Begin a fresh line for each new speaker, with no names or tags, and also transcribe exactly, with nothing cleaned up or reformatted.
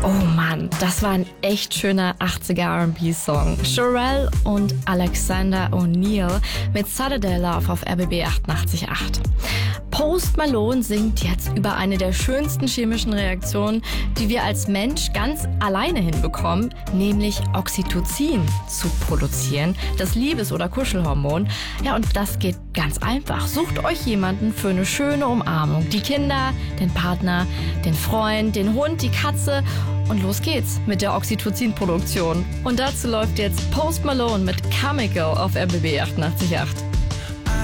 Oh Mann, das war ein echt schöner achtziger R and B-Song. Pharrell und Alexander O'Neal mit Saturday Love auf R B B achtundachtzig Komma acht. Post Malone singt jetzt über eine der schönsten chemischen Reaktionen, die wir als Mensch ganz alleine hinbekommen, nämlich Oxytocin zu produzieren, das Liebes- oder Kuschelhormon. Ja, und das geht ganz einfach. Sucht euch jemanden für eine schöne Umarmung. Die Kinder, den Partner, den Freund, den Hund, die Katze. Und los geht's mit der Oxytocin-Produktion. Und dazu läuft jetzt Post Malone mit Chemical auf R B B achtundachtzig Komma acht.